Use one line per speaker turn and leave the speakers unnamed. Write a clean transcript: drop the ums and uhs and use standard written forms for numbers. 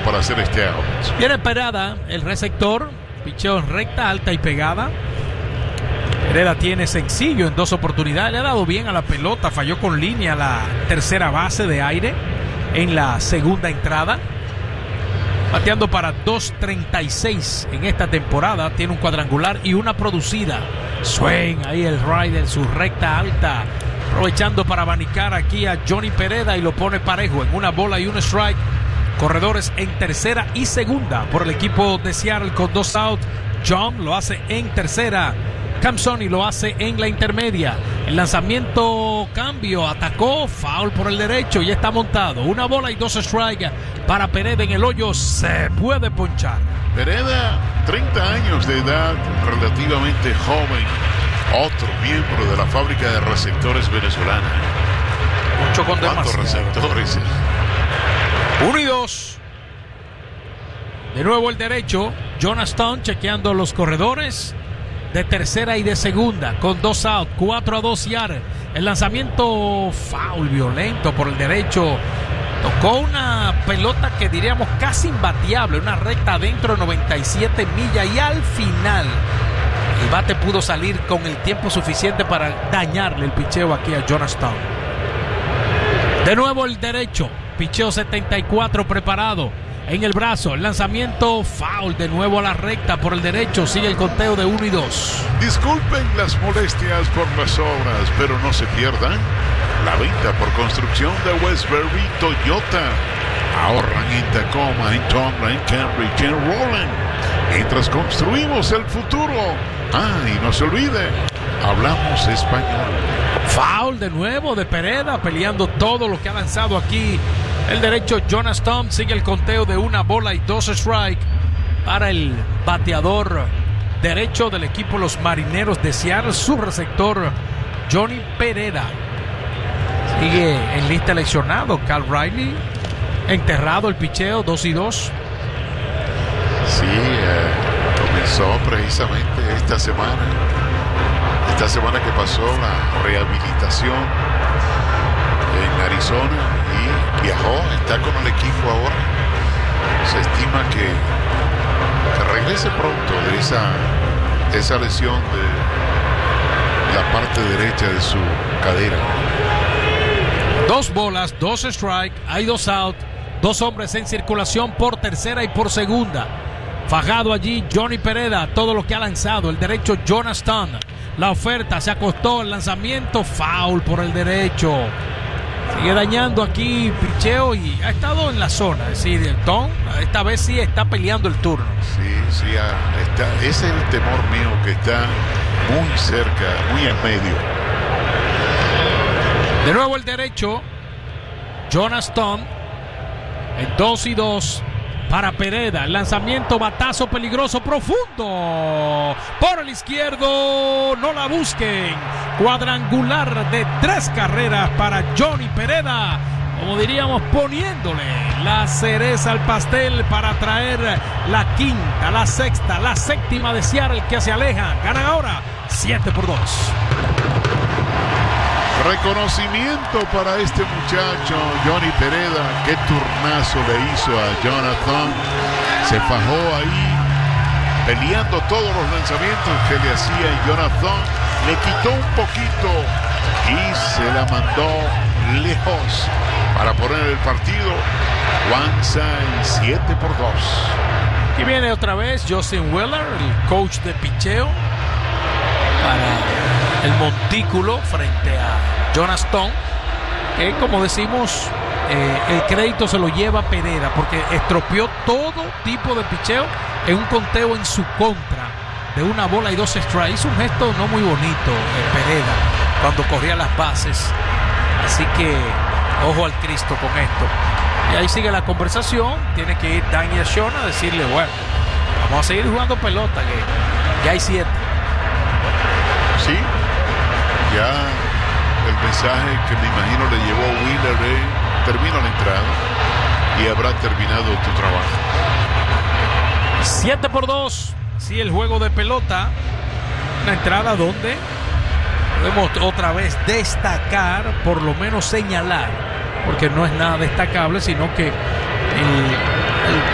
para hacer este out.
Viene Pereda, el receptor, picheo en recta, alta y pegada. Pereda tiene sencillo en 2 oportunidades, le ha dado bien a la pelota, falló con línea la tercera base de aire en la segunda entrada. Bateando para 2.36 en esta temporada, tiene un cuadrangular y una producida. Swing, ahí el rider en su recta alta, aprovechando para abanicar aquí a Johnny Pereda y lo pone parejo en 1 bola y 1 strike. Corredores en tercera y segunda por el equipo de Seattle con 2 out. John lo hace en tercera, Cam Sony lo hace en la intermedia. El lanzamiento, cambio, atacó, foul por el derecho y está montado. 1 bola y 2 strike para Pereda en el hoyo, se puede ponchar.
Pereda, 30 años de edad, relativamente joven, otro miembro de la fábrica de receptores venezolana.
Mucho con
¿Cuántos
demasiado
receptores?
1 y 2. De nuevo el derecho, Jonathan chequeando los corredores de tercera y de segunda con 2 out, 4-2 Seattle. El lanzamiento, foul violento por el derecho. Tocó una pelota que diríamos casi imbateable, una recta adentro de 97 millas y al final el bate pudo salir con el tiempo suficiente para dañarle el picheo aquí a Jonathan. De nuevo el derecho, picheo 74 preparado en el brazo, el lanzamiento, foul de nuevo a la recta por el derecho, sigue el conteo de 1 y 2.
Disculpen las molestias por las obras, pero no se pierdan la venta por construcción de Westbury Toyota. Ahorran en Tacoma, en Tundra, en Cambridge, en Rowland, mientras construimos el futuro. Y no se olvide, hablamos español.
Foul de nuevo de Pereda, peleando todo lo que ha lanzado aquí el derecho. Jonas Tom, sigue el conteo de 1 bola y 2 strike para el bateador derecho del equipo Los Marineros de Seattle, su receptor Johnny Pereda. Sigue en lista lesionado Cal Riley, enterrado el picheo, 2 y 2.
Sí, comenzó precisamente esta semana que pasó la rehabilitación en Arizona y viajó, está con el equipo ahora. Se estima que regrese pronto de esa lesión de la parte derecha de su cadera.
2 bolas, 2 strike, hay 2 out, 2 hombres en circulación por tercera y por segunda. Fajado allí Johnny Pereda, todo lo que ha lanzado el derecho Jonathan. La oferta se acostó, el lanzamiento, foul por el derecho. Sigue dañando aquí picheo y ha estado en la zona. Es decir, Tom esta vez sí está peleando el turno.
Sí, ese es el temor mío, que está muy cerca, muy en medio.
De nuevo el derecho, Jonas Tom en 2 y 2 para Pereda. El lanzamiento, batazo peligroso, profundo por el izquierdo, no la busquen. Cuadrangular de 3 carreras para Johnny Pereda, como diríamos, poniéndole la cereza al pastel para traer la quinta, la sexta, la séptima de Seattle, que se alejan. Ganan ahora 7-2.
Reconocimiento para este muchacho Johnny Pereda. Qué turnazo le hizo a Jonathan. Se fajó ahí peleando todos los lanzamientos que le hacía Jonathan. Le quitó un poquito y se la mandó lejos para poner el partido one-side 7-2.
Y viene otra vez Justin Wheeler, el coach de picheo, para el montículo frente a Jonas Tom, que como decimos, el crédito se lo lleva Pereda porque estropeó todo tipo de picheo en un conteo en su contra de 1 bola y 2 strikes. Hizo un gesto no muy bonito Pereda cuando corría las bases, así que ojo al Cristo con esto. Y ahí sigue la conversación. Tiene que ir Danny Ashona a decirle, bueno, vamos a seguir jugando pelota, que ya hay 7.
Sí, ya el mensaje que me imagino le llevó Wheeler, termina la entrada y habrá terminado tu trabajo.
7-2. Sí, el juego de pelota. Una entrada donde podemos otra vez destacar, por lo menos señalar, porque no es nada destacable, sino que el